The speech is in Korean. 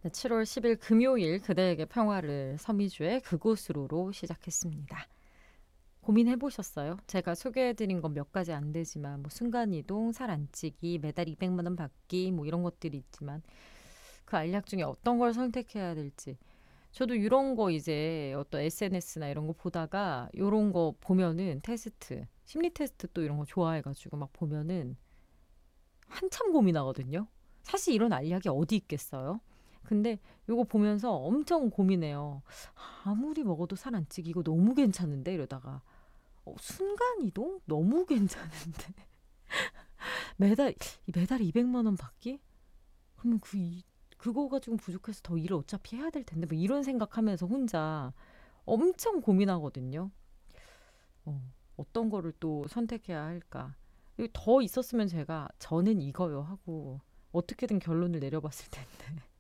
네, 7월 10일 금요일 그대에게 평화를 서미주의 그곳으로로 시작했습니다. 고민해 보셨어요? 제가 소개해드린 건 몇 가지 안 되지만 뭐 순간이동, 살 안 찌기, 매달 200만 원 받기 뭐 이런 것들이 있지만 그 알약 중에 어떤 걸 선택해야 될지 저도 이런 거 이제 어떤 SNS나 이런 거 보다가 이런 거 보면은 테스트, 심리 테스트 또 이런 거 좋아해가지고 막 보면은 한참 고민하거든요. 사실 이런 알약이 어디 있겠어요? 근데 요거 보면서 엄청 고민해요. 아무리 먹어도 살 안 찌기고 너무 괜찮은데 이러다가 순간이동 너무 괜찮은데 매달 200만 원 받기? 그러면 그거 가지고 부족해서 더 일을 어차피 해야 될 텐데 뭐 이런 생각하면서 혼자 엄청 고민하거든요. 어떤 거를 또 선택해야 할까? 더 있었으면 제가 저는 이거요 하고 어떻게든 결론을 내려봤을 텐데